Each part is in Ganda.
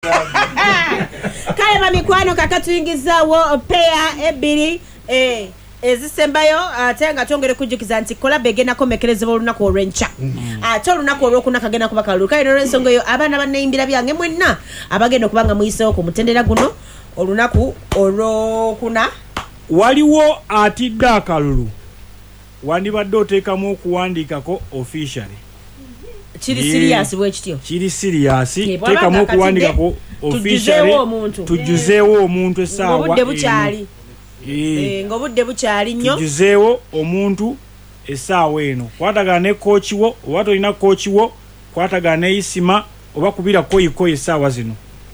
Kale bamikwano kakatuyingizaawo peya ebbiri ezisembayo ate nga twongere kujjukiza nti kolaba egenda komekerezebwa olunaku olw'enkya ate olunaku olwokuna kagenda kuba kalulu kale n'olw'ensonga eyo abaana bannayimbira byange mwenna abagenda okuba nga muyiseewo ku mutendera guno olunaku olwokuna waliwo atidde akalulu wandibadde oteekamu okuwandiikako officially kiri serious bwe kityo kiri serious teekamu okuwandiikako officially tujjuzeewo omuntu essaawa obudde bukyali ng'obudde bukyali nnyo tujjuzeewo omuntu essaawa eno kwatagana ne kooki wo oba tolina kooki wo kwatagana ne isima oba kubira koyikoyi essaawa zino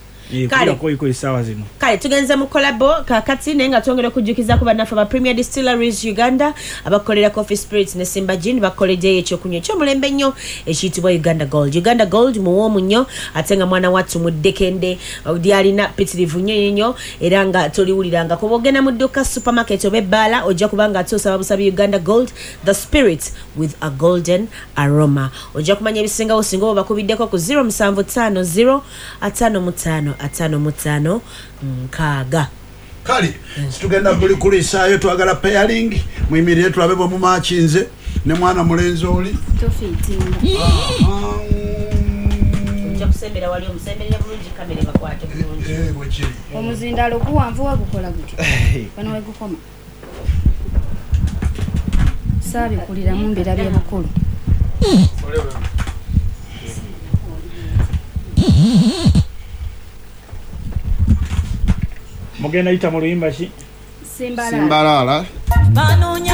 kale tugenze mu kolabo kakati naye nga twongera okujjukiza ku bannaffe ba Premier Distilleries Uganda abakolera Coffee Spirits ne Simba Gin bakoleddeyo ekyokunywa ekyomulembe ennyo ekiyitibwa Uganda Gold muwoomu nnyo ate nga mwana wattu muddekende lyalina pitirivu nnyo era nga toliwuliranga kuba ogenda mu dduka supermarket oba ebbaala ojja kubanga ate osaba busabi Uganda Gold, the spirit with a golden aroma. Ojja kumanya ebisingawo singa oba bakubiddeko ku 0750 55 nkaaga. Kali situgenda buli kulisaayo twagala pairing muyimirire tulabe bwe mumakinze ne mwana mulenzi oli tofitinga ojja kusembera wali omusemberera bulungi kamera bakwate bulungi bwekiri omuzindalo guwanvu wagukola gutyo bano wegukoma saabi kuliramu mbira by'abukulu mugenda yita mu luyimba ki Simbalala.